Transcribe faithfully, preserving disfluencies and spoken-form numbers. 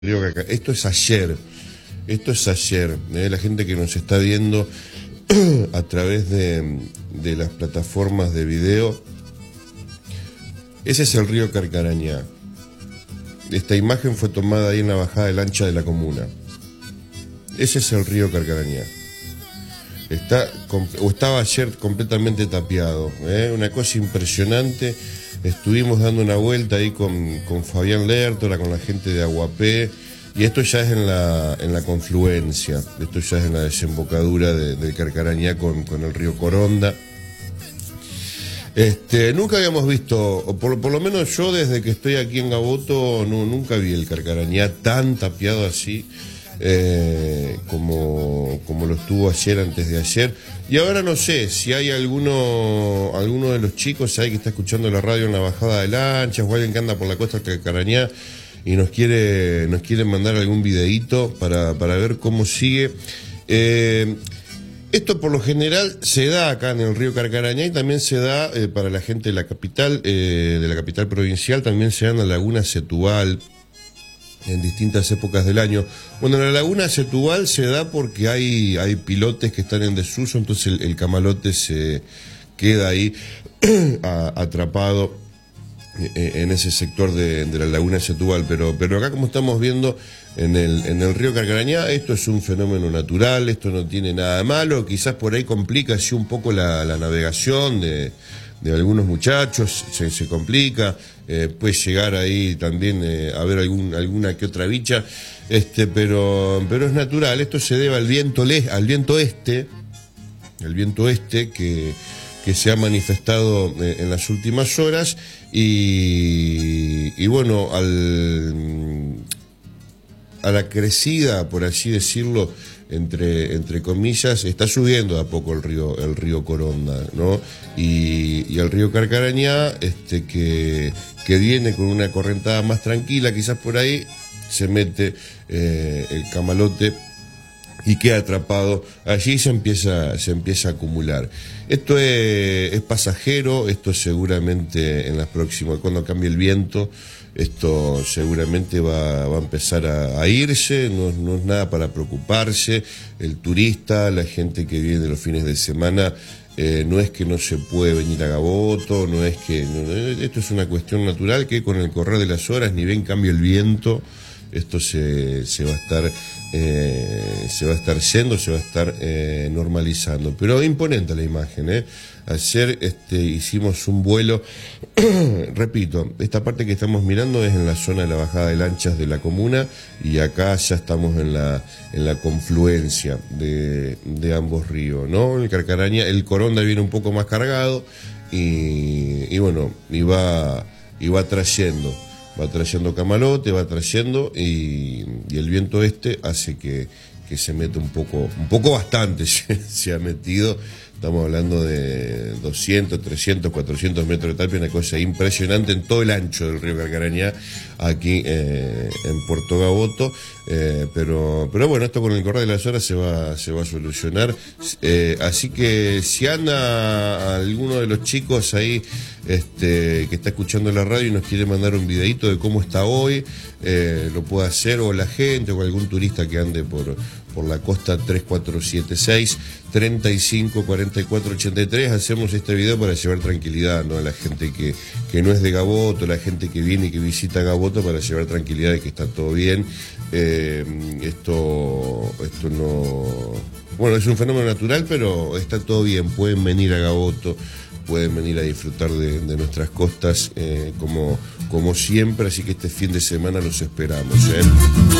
Digo que acá, esto es ayer, esto es ayer, ¿eh? La gente que nos está viendo a través de, de las plataformas de video, ese es el río Carcarañá. Esta imagen fue tomada ahí en la bajada de lancha de la comuna. Ese es el río Carcarañá. Está, o estaba ayer completamente tapiado, ¿eh? Una cosa impresionante. Estuvimos dando una vuelta ahí con, con Fabián Lertora, con la gente de Aguapé, y esto ya es en la, en la confluencia, esto ya es en la desembocadura de, del Carcarañá con, con el río Coronda. Este, nunca habíamos visto, o por, por lo menos yo desde que estoy aquí en Gaboto, no, nunca vi el Carcarañá tan tapiado así. Eh, como, como lo estuvo ayer, antes de ayer. Y ahora no sé si hay alguno alguno de los chicos ahí que está escuchando la radio en la bajada de lanchas, o alguien que anda por la costa del Carcarañá y nos quiere nos quiere mandar algún videíto para, para ver cómo sigue. Eh, esto por lo general se da acá en el río Carcarañá y también se da eh, para la gente de la capital, eh, de la capital provincial, también se da en la laguna Setúbal en distintas épocas del año. Bueno, en la laguna Setúbal se da porque hay, hay pilotes que están en desuso, entonces el, el camalote se queda ahí a, atrapado en ese sector de, de la laguna Setúbal, pero, pero acá, como estamos viendo en el, en el río Carcarañá, esto es un fenómeno natural, esto no tiene nada de malo, quizás por ahí complica así un poco la, la navegación de, de algunos muchachos, se, se complica, eh, puede llegar ahí también eh, a ver algún, alguna que otra bicha, este, pero, pero es natural. Esto se debe al viento, le, al viento este, el viento este que, que se ha manifestado eh, en las últimas horas y, y bueno, al, a la crecida, por así decirlo, entre entre comillas, está subiendo de a poco el río el río Coronda, ¿no? Y, y el río Carcarañá, este que, que viene con una correntada más tranquila, quizás por ahí se mete eh, el camalote y queda atrapado, allí se empieza se empieza a acumular. Esto es, es pasajero, esto seguramente en las próximas, cuando cambie el viento, esto seguramente va, va a empezar a, a irse, no, no es nada para preocuparse. El turista, la gente que viene los fines de semana, eh, no es que no se puede venir a Gaboto, no es que... No, esto es una cuestión natural que con el correr de las horas, ni bien cambia el viento, esto se, se va a estar eh, se va a estar yendo, se va a estar eh, normalizando. Pero imponente la imagen, ¿eh? Ayer este, hicimos un vuelo, repito, esta parte que estamos mirando es en la zona de la bajada de lanchas de la comuna y acá ya estamos en la en la confluencia de, de ambos ríos, ¿no? El Carcarañá, el Coronda viene un poco más cargado y, y bueno, y va, y va trayendo. Va trayendo camalote, va trayendo y, y el viento este hace que, que se mete un poco, un poco bastante se, se ha metido. Estamos hablando de doscientos, trescientos, cuatrocientos metros de tapia, una cosa impresionante en todo el ancho del río Carcarañá, aquí eh, en Puerto Gaboto. Eh, pero, pero bueno, esto con el correr de las horas se va, se va a solucionar. Eh, así que si anda alguno de los chicos ahí este, que está escuchando la radio y nos quiere mandar un videito de cómo está hoy, eh, lo puede hacer, o la gente, o algún turista que ande por... por la costa tres cuatro siete seis, treinta y cinco, cuarenta y cuatro, ochenta y tres. Hacemos este video para llevar tranquilidad, ¿no?, a la gente que, que no es de Gaboto, la gente que viene y que visita Gaboto, para llevar tranquilidad de que está todo bien. Eh, esto, esto no... Bueno, es un fenómeno natural, pero está todo bien. Pueden venir a Gaboto, pueden venir a disfrutar de, de nuestras costas eh, como, como siempre, así que este fin de semana los esperamos, ¿eh?